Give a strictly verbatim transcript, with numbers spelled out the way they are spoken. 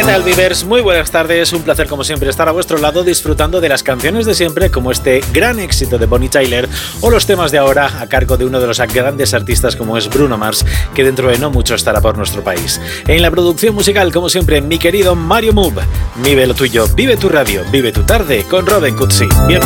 tal, Vivers? Muy buenas tardes, un placer como siempre estar a vuestro lado disfrutando de las canciones de siempre como este gran éxito de Bonnie Tyler o los temas de ahora a cargo de uno de los grandes artistas como es Bruno Mars, que dentro de no mucho estará por nuestro país. En la producción musical, como siempre, mi querido Mario Move. Vive lo tuyo, vive tu radio, vive tu tarde con Robin Cutsi. Viernes.